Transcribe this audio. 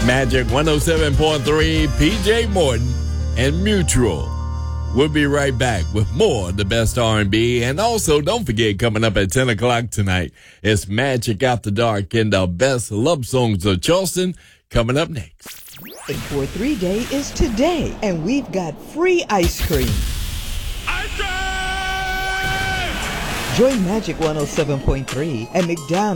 Magic 107.3, PJ Morton, and Mutual. We'll be right back with more of the best R&B. And also, don't forget, coming up at 10 o'clock tonight, it's Magic After Dark and the best love songs of Charleston coming up next. 843 Day is today, and we've got free ice cream. Ice cream! Join Magic 107.3 and McDonald's